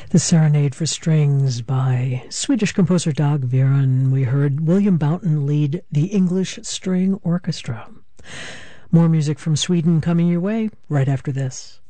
The Serenade for Strings by Swedish composer Dag Viren. We heard William Boughton lead the English String Orchestra. More music from Sweden coming your way right after this.